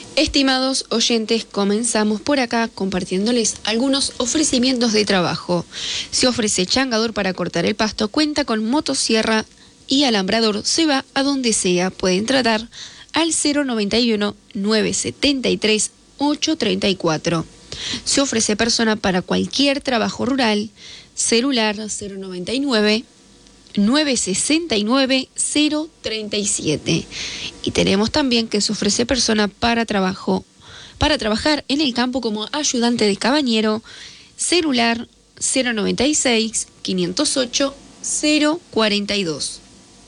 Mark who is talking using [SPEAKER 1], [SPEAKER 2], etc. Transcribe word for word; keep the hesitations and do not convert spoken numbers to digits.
[SPEAKER 1] Estimados oyentes, comenzamos por acá compartiéndoles algunos ofrecimientos de trabajo. Se ofrece changador para cortar el pasto, cuenta con motosierra y alambrador, se va a donde sea. Pueden tratar al cero noventa y uno, nueve setenta y tres, ocho treinta y cuatro. Se ofrece persona para cualquier trabajo rural, celular cero noventa y nueve, nueve sesenta y nueve, cero treinta y siete. Y tenemos también que se ofrece persona para trabajo, para trabajar en el campo como ayudante de cabañero, celular cero noventa y seis, quinientos ocho, cero cuarenta y dos.